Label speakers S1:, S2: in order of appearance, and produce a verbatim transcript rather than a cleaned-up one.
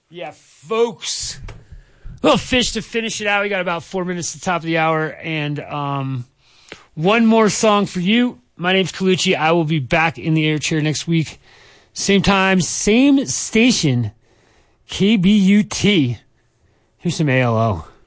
S1: Yeah, folks. Little Fish to finish it out. We got about four minutes to the top of the hour. And um, one more song for you. My name's Colucci. I will be back in the air chair next week. Same time, same station. K B U T. Here's some A L O.